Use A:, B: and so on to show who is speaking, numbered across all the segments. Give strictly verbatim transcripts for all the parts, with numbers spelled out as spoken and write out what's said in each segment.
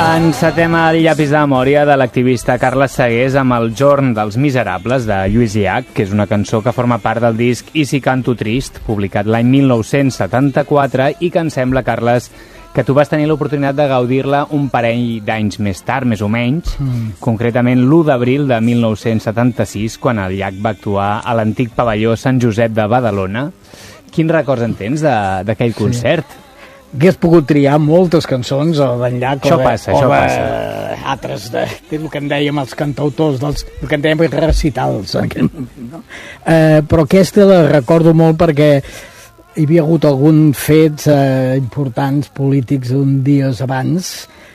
A: Encetem el llapis de memòria de l'activista Carles Segués amb el Jorn dels Miserables de Lluís Llach, que és una cançó que forma part del disc I si canto trist, publicat l'any mil nou-cents setanta-quatre, i que em sembla, Carles, que tu vas tenir l'oportunitat de gaudir-la un parell d'anys més tard, més o menys, mm. concretament l'u d'abril de mil nou-cents setanta-sis, quan el Llach va actuar a l'antic pavelló Sant Josep de Badalona. Quins records en tens d'aquell concert?
B: Sí. Hagués pogut triar moltes cançons o d'en Llach
A: això o de, passa,
B: o
A: això
B: de
A: passa.
B: altres, de, del que en dèiem els cantautors, dels, el que en dèiem recitals. No? Eh, però aquesta la recordo molt perquè hi havia hagut alguns fets eh, importants polítics un dies abans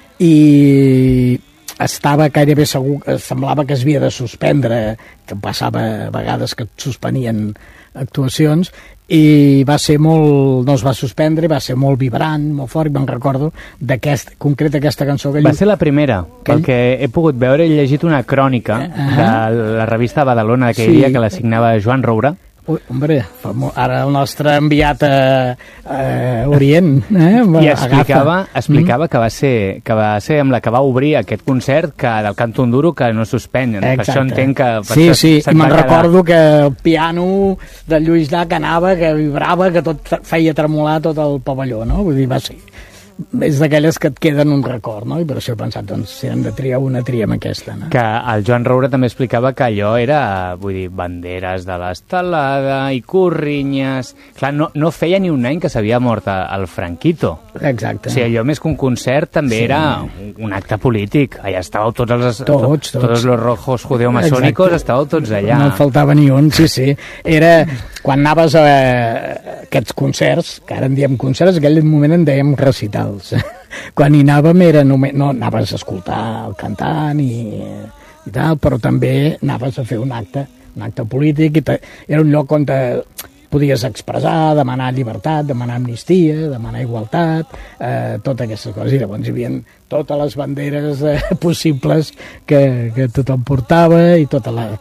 B: i estava gairebé segur, semblava que es havia de suspendre, que passava a vegades que et suspenien actuacions, i va ser molt, no es va suspendre, va ser molt vibrant, molt fort, i me'n recordo d'aquest, concret aquesta cançó que
A: va ser la primera, que perquè ell... he pogut veure, he llegit una crònica uh -huh. de la revista Badalona d'aquell sí. dia que la signava Joan Roura.
B: Ui, hombre, ara el nostre enviat a, a Orient eh?
A: i explicava, explicava mm. que, va ser, que va ser amb la que va obrir aquest concert que del Canto Enduro que no suspèn. Per això entenc que per
B: sí,
A: això
B: sí, i me'n recordo que el piano de Lluís Llach anava, que vibrava, que tot feia tremolar tot el pavelló, no? Vull dir, va ser és d'aquelles que et queden un record, no? I per això he pensat, doncs, si hem de triar una, triem aquesta, no?
A: Que el Joan Roura també explicava que allò era, vull dir, banderes de l'estelada i corrinyes... Clar, no, no feia ni un any que s'havia mort el Franquito.
B: Exacte.
A: O sigui, allò més que un concert també sí. era un acte polític. Allà estàveu tots els...
B: Tots, tots.
A: Tots els rojos judeomasònicos, estàveu tots allà.
B: No en faltava ni un, sí, sí. Era... Quan anaves a aquests concerts, que ara en diem concerts, en aquell moment en dèiem recitals. Quan hi anàvem era només... No, anaves a escoltar el cantant i, i tal, però també anaves a fer un acte, un acte polític, i te, era un lloc on te podies expressar, demanar llibertat, demanar amnistia, demanar igualtat, eh, totes aquestes coses. I llavors hi havia totes les banderes eh, possibles que, que tothom portava i tota la...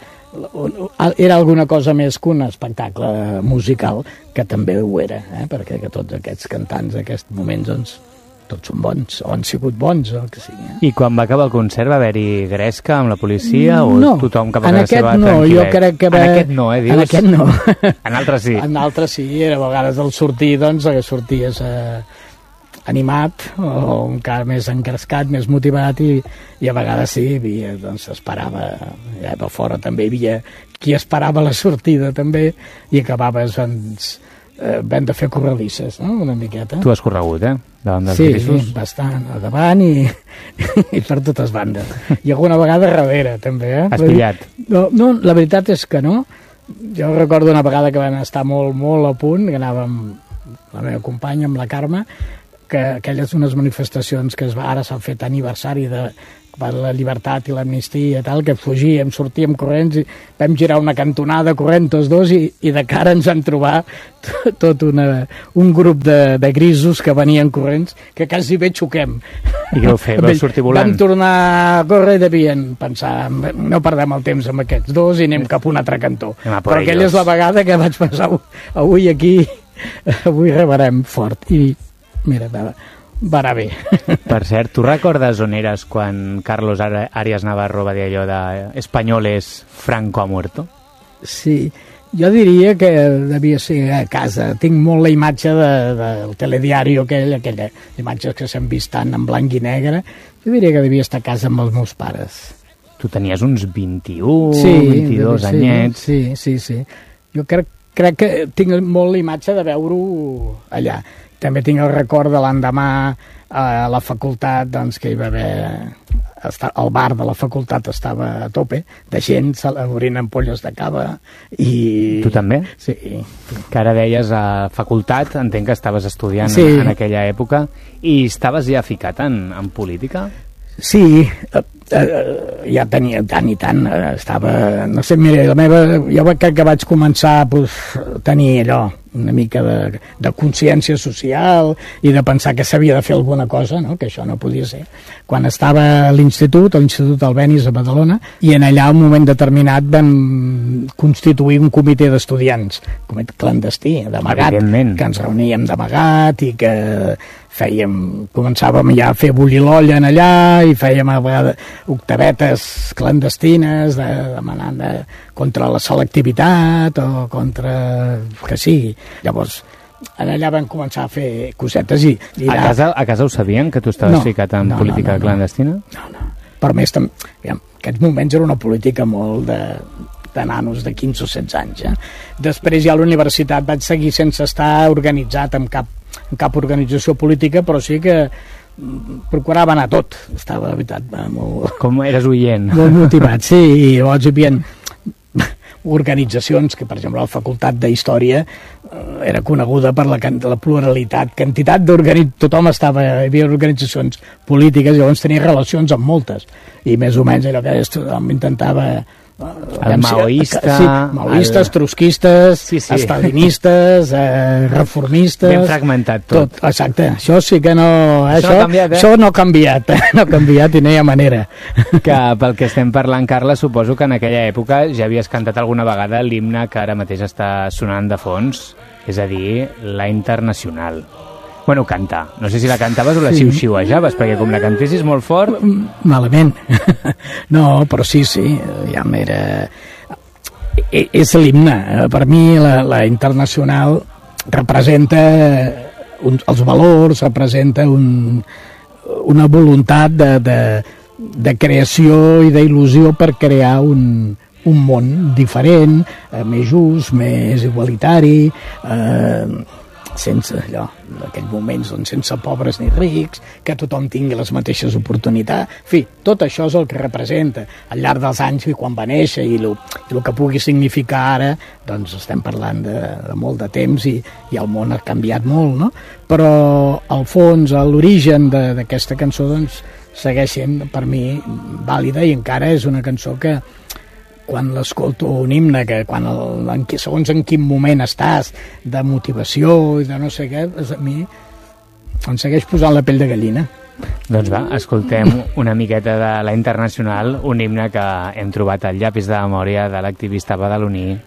B: Era alguna cosa més que un espectacle musical, que també ho era, eh? Perquè que tots aquests cantants d'aquests moments, doncs, tots són bons, o han sigut bons, o el que sigui. Eh?
A: I quan va acabar el concert va haver-hi gresca amb la policia, o
B: no,
A: tothom cap a
B: la seva no, tranquil·let? Jo crec que va...
A: En aquest no, eh, dius?
B: En aquest no.
A: En altres sí.
B: En altres sí, era a vegades al sortir, doncs, que sorties... Eh... animat o encara més encrescat, més motivat i, i a vegades sí, havia, doncs esperava, ja a fora també hi havia qui esperava la sortida també i acabaves doncs, eh, vam de fer correlisses, no? Una miqueta.
A: Tu has corregut, eh? Davant dels
B: sí,
A: grisos.
B: Sí, bastant, a davant i, i per totes bandes. I alguna vegada darrere també, eh?
A: Has pillat?
B: No, no, la veritat és que no. Jo recordo una vegada que van estar molt, molt a punt, que anàvem la meva companya amb la Carme, que aquelles unes manifestacions que es va, ara s'han fet aniversari de per la llibertat i l'amnistia i tal, que fugíem, sortíem corrents i vam girar una cantonada corrent tots dos i, i de cara ens vam trobar tot, tot una, un grup de, de grisos que venien corrents que quasi bé xoquem.
A: I què vau fer? Vau sortir volant?
B: Vam tornar a córrer i devien pensar no perdem el temps amb aquests dos i anem cap a un altre cantó. Però aquella és la vegada que vaig pensar avui aquí, avui rebarem fort i mira, va, va anar bé.
A: Per cert, tu recordes on eres quan Carlos Arias Navarro va dir allò de Españoles, Franco ha muerto?
B: Sí, jo diria que devia ser a casa. Tinc molt la imatge de, del telediario aquell, aquella imatges que s'han vist tant en blanc i negre. Jo diria que devia estar a casa amb els meus pares.
A: Tu tenies uns vint-i-u,
B: sí,
A: vint-i-dos
B: sí,
A: anyets.
B: Sí, sí, sí. Jo crec, crec que tinc molt la imatge de veure-ho allà. També tinc el record de l'endemà a la facultat, doncs, que hi va haver... El bar de la facultat estava a tope de gent, obrint ampolles de cava i...
A: Tu també?
B: Sí.
A: Que ara deies a facultat, entenc que estaves estudiant
B: sí.
A: en aquella època, i estaves ja ficat en, en política?
B: Sí, eh, eh, ja tenia tant i tant, eh, estava, no sé, mira, la meva, jo crec que vaig començar pues, a tenir allò, una mica de, de consciència social i de pensar que s'havia de fer alguna cosa, no? Que això no podia ser. Quan estava a l'institut, a l'Institut Albéniz a Badalona, i en allà, un moment determinat, vam constituir un comitè d'estudiants, un comitè clandestí, d'amagat, que ens reuníem d'amagat i que fèiem, començàvem ja a fer bullir l'olla en allà i fèiem a vegades octavetes clandestines de, demanant de, contra la selectivitat o contra que sigui. Llavors, en allà vam començar a fer cosetes i... i
A: a, casa, a casa ho sabien, que tu estaves
B: no,
A: ficat en
B: no,
A: política
B: no, no,
A: clandestina?
B: No, no. Per més, tam... en aquests moments era una política molt de, de nanos de quinze o setze anys. Eh? Després ja a la universitat vaig seguir sense estar organitzat en cap, en cap organització política, però sí que procurava anar a tot. Estava, de veritat, molt... Com
A: eres oient.
B: Molt motivat, sí. I llavors hi havia organitzacions que, per exemple, la Facultat d'Història era coneguda per la, la pluralitat, quantitat d'organitzacions, tothom estava, hi havia organitzacions polítiques, llavors tenia relacions amb moltes, i més o menys allò que tothom intentava...
A: El maoista...
B: Sí, maoistes, el... trotskistes, sí, sí. Estalinistes, eh, reformistes...
A: Ben fragmentat tot.
B: tot. Exacte, això sí que no...
A: Això, això, no ha canviat, eh?
B: Això no ha canviat, eh? No ha canviat i no hi ha manera.
A: Que pel que estem parlant, Carla, suposo que en aquella època ja havies cantat alguna vegada l'himne que ara mateix està sonant de fons, és a dir, la Internacional. Bueno, cantar. No sé si la cantaves o la sí. xiu-xiuejaves, perquè com la cantessis molt fort...
B: Malament. No, però sí, sí, ja m'era... És l'himne. Per mi la, la Internacional representa un, els valors, representa un, una voluntat de, de, de creació i d'il·lusió per crear un, un món diferent, eh, més just, més igualitari... Eh, sense allò, en aquells moments doncs, sense pobres ni rics, que tothom tingui les mateixes oportunitats, en fi, tot això és el que representa al llarg dels anys i quan va néixer i el, i el que pugui significar ara, doncs estem parlant de, de molt de temps i, i el món ha canviat molt, no? Però al fons, a l'origen d'aquesta cançó doncs segueix sent per mi vàlida i encara és una cançó que quan l'escolto un himne, que quan el, en, segons en quin moment estàs, de motivació i de no sé què, a mi em segueix posant la pell de gallina.
A: Doncs va, escoltem una miqueta de la Internacional, un himne que hem trobat al llapis de memòria de l'activista badaloní